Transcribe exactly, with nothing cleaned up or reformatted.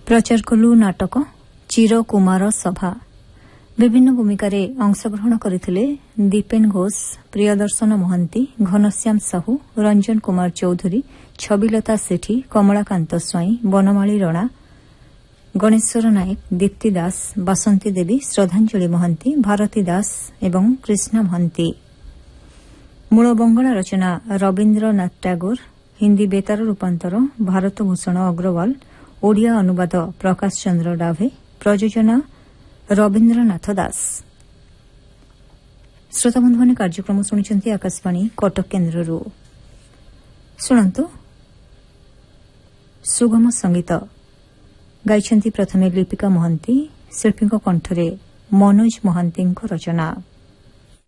प्रचार कलु नाटक चिर कुमार सभा विभिन्न भूमिकार अंशग्रहण करथिले दीपेन घोष, प्रियदर्शन महंती, घनश्याम साहू, रंजन कुमार चौधरी, छबिलता सेठी, कमलाकांत स्वाई, बनमाली रणा, गणेश्वर नायक, दीप्ति दास, बासंती देवी, श्रद्धांजलि महंती, भारती दास एवं कृष्णा महंती। मूल बंगला रचना रवीन्द्रनाथ टैगोर, हिंदी बेतार रूपांतर भारतभूषण अग्रवाल, ओडिया अनुवाद प्रकाश चंद्र डाभे, प्रयोजना रवीन्द्रनाथ दास। श्रोता बंधुମାନେ कार्यक्रम शुणुଛନ୍ତି आकाशवाणी कटक केन्द्रରୁ। ଶୁଣନ୍ତୁ सुगम संगीत गाइଛନ୍ତି प्रथमे लिपिका महंती, शिल्पीଙ୍କ କଣ୍ଠରେ मनोज महंतीଙ୍କ रचना।